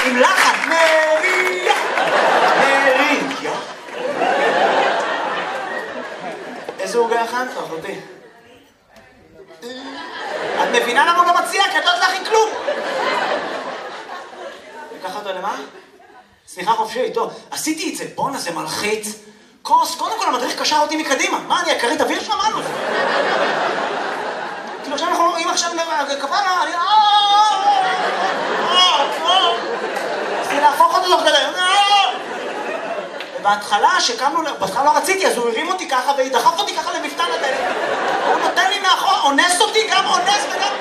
עם לחן, מריה, מריה. איזה עוגה הכנת, אחותי? את מבינה למה הוא גם מציע? כי את לא יודעת להכין כלום. לקח אותו למה? סליחה חופשי, טוב. עשיתי את זה, בואנה זה מלחיץ. כוס, קודם כל המדריך קשר אותי מקדימה. מה, אני הכרית אוויר שם? מה זה? כאילו עכשיו אנחנו, אם עכשיו כפרה, אני... רציתי להפוך אותו תוך כדי. ובהתחלה, שקמנו, בהתחלה לא רציתי, אז הוא הרים אותי ככה ודחף אותי ככה למפתן הדלת. הוא נותן לי מאחור, אונס אותי, גם אונס וגם...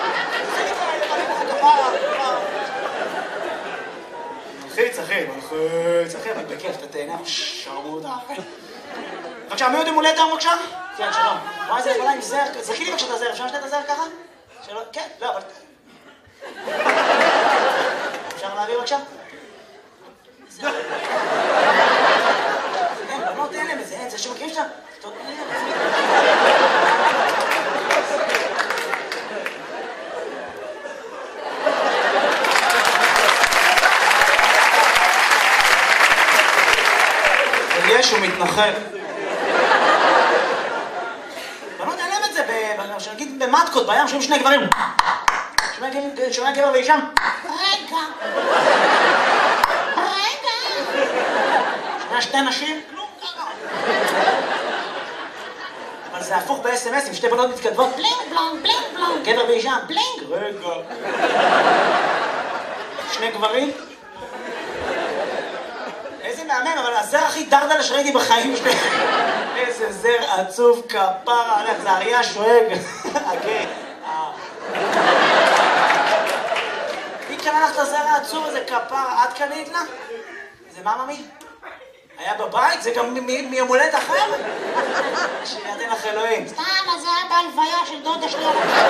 מלחיץ, אחי, אבל בכיף, אתה תהנה, שרמוט, אחי. בבקשה, מי עוד יום הולדת היום בבקשה? כן, שלום. וואי, זה יכולה עם זר, זכי לי בבקשה את הזר, אפשר לשתת את הזר ככה? שלום, כן, לא, אבל... אפשר להעביר בבקשה? זר. אין, בנות אין להם את זה, אין, זה שמכירים שאתה... טוב, אין להם. יש, הוא מתנחל. בנות אין להם את זה, שנגיד במטקות, בים, שומעים שני גברים. שומע גבר ואישם. רגע. שומע שתי נשים. כלום ככה. אבל זה הפוך ב-SMS, עם שתי בנות מתכתבות. בלינג בלונג, בלינג בלונג. גבר ואישם. בלינג. רגע. שני גברים. איזה מהמם, אבל הזר הכי דרדלה שראיתי בחיים שלי. איזה זר עצוב כפרה, הלך, זה אריה שואג. אוקיי. מי קנה לך את הזר העצוב הזה כפרה? את קנית לה? זה מה ממי? היה בבית? זה גם מיום הולדת אחר? שידן לך אלוהים. סתם, אז זה היה בהלוויה של דודה שלי.